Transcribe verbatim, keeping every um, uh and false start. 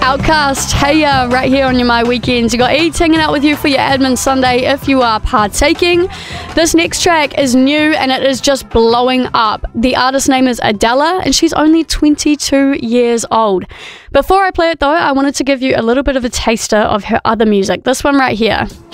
Outcast, hey ya, right here on your My Weekends. You got Eads hanging out with you for your admin Sunday if you are partaking. This next track is new and it is just blowing up. The artist name is Adela and she's only twenty-two years old. Before I play it though, I wanted to give you a little bit of a taster of her other music. This one right here.